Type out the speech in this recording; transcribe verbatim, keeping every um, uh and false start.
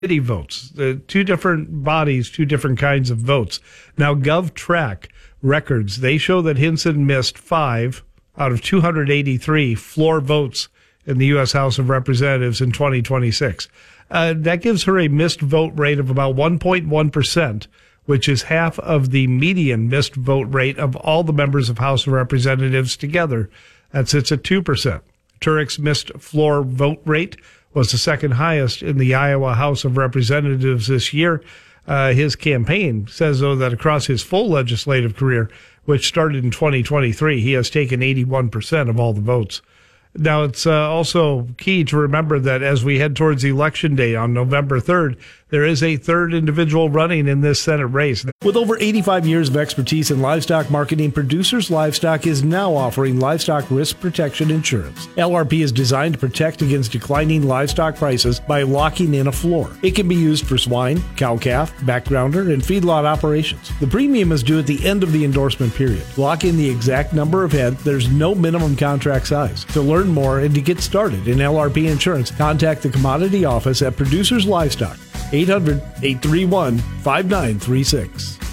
committee votes. The two different bodies, two different kinds of votes. Now, GovTrack records, they show that Hinson missed five out of two hundred eighty-three floor votes in the U S House of Representatives in twenty twenty-six. Uh, that gives her a missed vote rate of about one point one percent, which is half of the median missed vote rate of all the members of House of Representatives together. That sits at two percent. Turek's missed floor vote rate was the second highest in the Iowa House of Representatives this year. Uh, his campaign says, though, that across his full legislative career, which started in twenty twenty-three, he has taken eighty-one percent of all the votes. Now, it's uh, also key to remember that as we head towards Election Day on November third, there is a third individual running in this Senate race. With over eighty-five years of expertise in livestock marketing, Producers Livestock is now offering livestock risk protection insurance. L R P is designed to protect against declining livestock prices by locking in a floor. It can be used for swine, cow-calf, backgrounder, and feedlot operations. The premium is due at the end of the endorsement period. Lock in the exact number of head. There's no minimum contract size. To learn more and to get started in L R P insurance, contact the Commodity Office at Producers Livestock, eight hundred, eight three one, five nine three six.